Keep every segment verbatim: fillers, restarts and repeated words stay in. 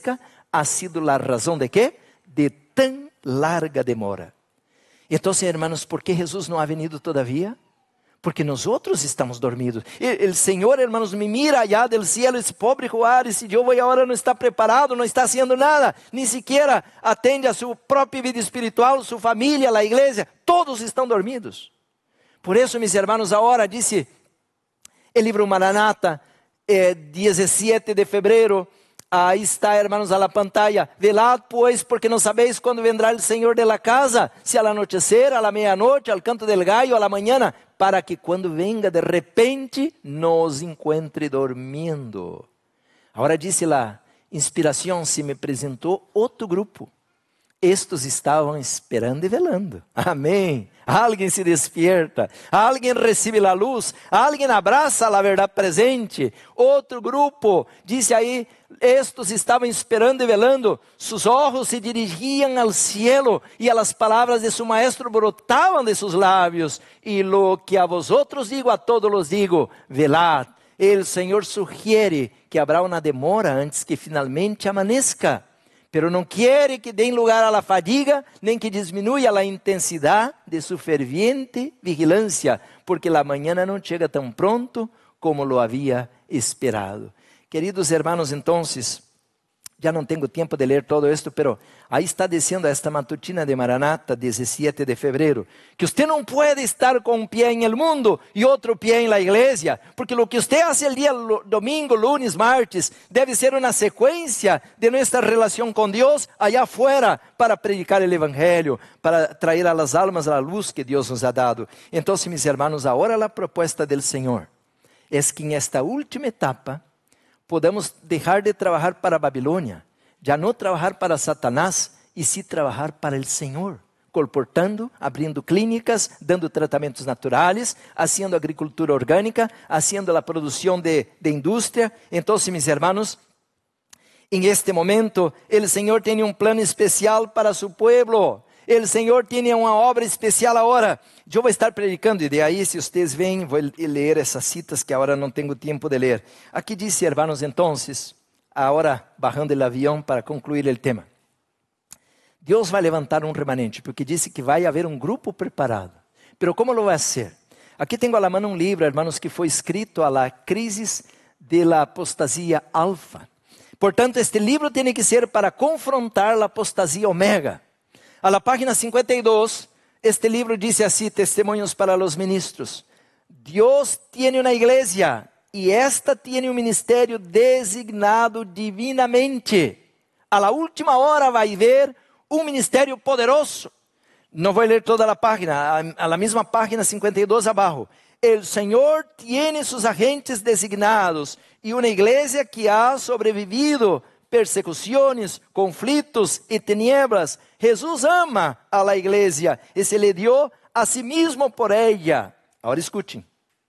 amanezca ha sido la razón de qué? De tan larga demora. Entonces, hermanos, ¿por qué Jesús no ha venido todavía? Porque nosotros estamos dormidos. El, el Señor, hermanos, me mira allá del cielo, esse pobre Juárez, y yo voy ahora, no está preparado, no está haciendo nada, ni siquiera atende a su propia vida espiritual, su familia, la iglesia, todos estão dormidos. Por eso, mis hermanos, ahora dice el libro Maranata, eh, diecisiete de febrero, ahí está, hermanos, a la pantalla. Velad, pues, porque no sabéis cuándo vendrá el Señor de la casa, si al anochecer, a la medianoche, al canto del gallo, a la mañana, para que cuando venga de repente nos encuentre dormindo. Ahora dice la inspiración, se me presentó otro grupo. Estos estavam esperando e velando. Amém. Alguém se despierta, alguém recebe a luz, alguém abraça a verdade presente. Outro grupo, diz aí, estes estavam esperando e velando, sus ojos se dirigiam ao cielo e as palavras de su maestro brotavam de seus lábios. E lo que a vosotros digo, a todos los digo, velad. El Senhor sugiere que habrá uma demora antes que finalmente amanezca. Pero não quer que dê lugar a la fadiga, nem que diminua a intensidade de su ferviente vigilância, porque la mañana não chega tão pronto como lo havia esperado. Queridos hermanos, entonces, já não tenho tempo de ler todo esto, pero aí está dizendo esta matutina de Maranata, diecisiete de febrero, que usted não pode estar com um pé em el mundo e outro pé em la igreja, porque lo que usted hace el día domingo, lunes, martes, deve ser uma sequência de nuestra relação com Deus allá afuera, para predicar el evangelho, para traer a las almas a la luz que Deus nos ha dado. Então, mis hermanos, agora a proposta del Senhor é que em esta última etapa, podemos deixar de trabalhar para a Babilônia, já não trabalhar para Satanás, e sim trabalhar para o Senhor, colportando, abrindo clínicas, dando tratamentos naturais, fazendo agricultura orgânica, fazendo a produção de, de indústria. Então, meus irmãos, em este momento, o Senhor tem um plano especial para seu povo. O Senhor tem uma obra especial agora. Eu vou estar predicando, e de aí, se vocês veem, vou ler essas citas que agora não tenho tempo de ler. Aqui diz, hermanos, então, agora, bajando o avião para concluir o tema. Deus vai levantar um remanente, porque disse que vai haver um grupo preparado. Pero como lo vai ser? Aqui tenho a la mano um livro, hermanos, que foi escrito a la crisis de la apostasia alfa. Portanto, este livro tem que ser para confrontar a apostasia omega. A la página cincuenta y dos, este libro dice así, Testimonios para los Ministros. Dios tiene una iglesia y esta tiene un ministerio designado divinamente. A la última hora va a haber un ministerio poderoso. No voy a leer toda la página, a la misma página cincuenta y dos abajo. El Señor tiene sus agentes designados y una iglesia que ha sobrevivido persecuções, conflitos e tinieblas. Jesus ama a la igreja e se le dio a si mismo por ella. Agora escutem.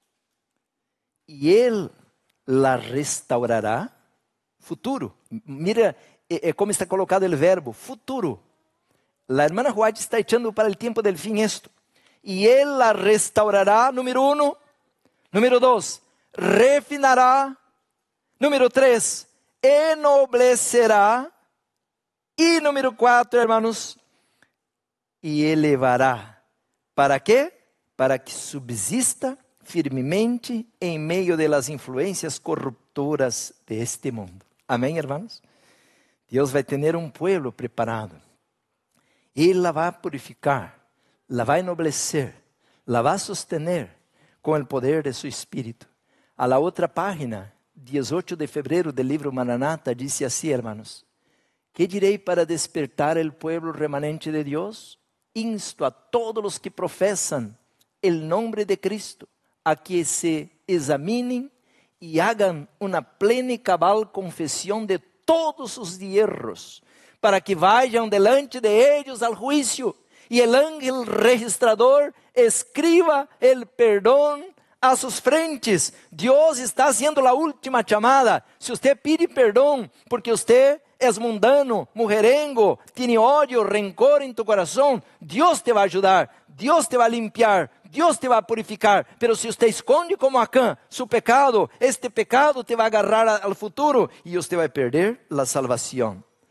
E Ele la restaurará. Futuro. Mira é, é como está colocado o verbo. Futuro. La hermana White está echando para o tempo del fin esto. E Ele la restaurará. Número uno. Número dos. Refinará. Número três. Enoblecerá. E número quatro, hermanos, e elevará. Para quê? Para que subsista firmemente em meio de las influências corruptoras de este mundo. Amém, hermanos? Deus vai ter um povo preparado. Ele la vai purificar, la vai enoblecer, la vai sostener com o poder de su Espírito. A la outra página, dezoito de febrero del livro Maranata, dice así, hermanos. ¿Qué direi para despertar el pueblo remanente de Dios? Insto a todos los que profesan el nombre de Cristo a que se examinen y hagan una plena y cabal confesión de todos sus hierros, para que vayan delante de ellos al juicio y el ángel registrador escriba el perdón a sus frentes. Deus está haciendo la última chamada. Se usted pide perdão porque usted es mundano, mujerengo, tiene odio, rencor en tu corazón, Deus te vai ajudar, Deus te vai limpiar, Deus te vai purificar. Mas se você esconde como Acã seu pecado, este pecado te vai agarrar ao futuro e você vai perder a salvação.